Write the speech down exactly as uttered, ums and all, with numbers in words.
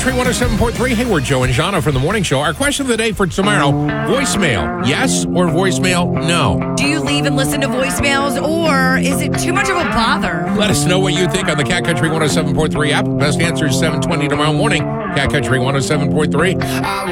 Country one oh seven point three. Hey, we're Joe and Jana from the Morning Show. Our question of the day for tomorrow, voicemail, yes or voicemail, no? Do you leave and listen to voicemails, or is it too much of a bother? Let us know what you think on the Cat Country one oh seven point three app. Best answer is seven twenty tomorrow morning. Cat Country one oh seven point three.